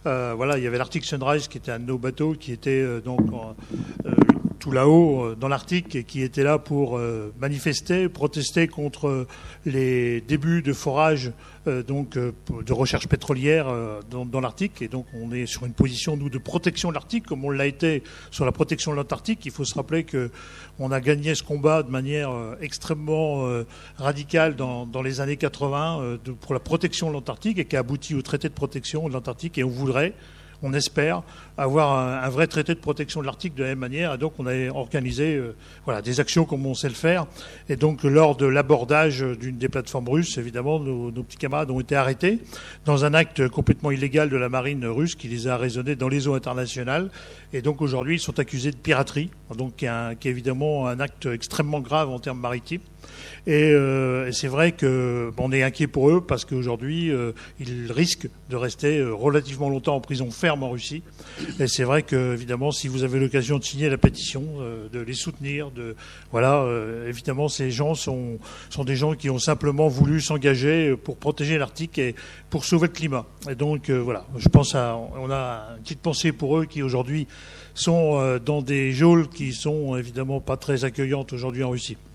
Voilà, il y avait l'Arctic Sunrise qui était un de nos bateaux qui était tout là-haut dans l'Arctique et qui était là pour manifester, protester contre les débuts de forage de recherche pétrolière dans l'Arctique. Et donc on est sur une position, nous, de protection de l'Arctique, comme on l'a été sur la protection de l'Antarctique. Il faut se rappeler qu'on a gagné ce combat de manière extrêmement radicale dans les années 80 pour la protection de l'Antarctique et qui a abouti au traité de protection de l'Antarctique. Et on espère avoir un vrai traité de protection de l'Arctique de la même manière. Et donc, on a organisé des actions comme on sait le faire. Et donc, lors de l'abordage d'une des plateformes russes, évidemment, nos petits camarades ont été arrêtés dans un acte complètement illégal de la marine russe qui les a arraisonnés dans les eaux internationales. Et donc, aujourd'hui, ils sont accusés de piraterie, donc qui est évidemment un acte extrêmement grave en termes maritimes. Et c'est vrai qu'on est inquiet pour eux parce qu'aujourd'hui, ils risquent de rester relativement longtemps en prison ferme en Russie. Et c'est vrai que, évidemment, si vous avez l'occasion de signer la pétition, de les soutenir, évidemment, ces gens sont des gens qui ont simplement voulu s'engager pour protéger l'Arctique et pour sauver le climat. Et donc, je pense on a une petite pensée pour eux qui aujourd'hui sont dans des geôles qui sont évidemment pas très accueillantes aujourd'hui en Russie.